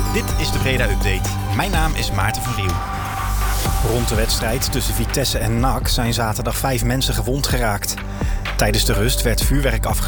Dit is de Breda Update. Mijn naam is Maarten van Riel. Rond de wedstrijd tussen Vitesse en NAC zijn zaterdag 5 mensen gewond geraakt. Tijdens de rust werd vuurwerk afgestoken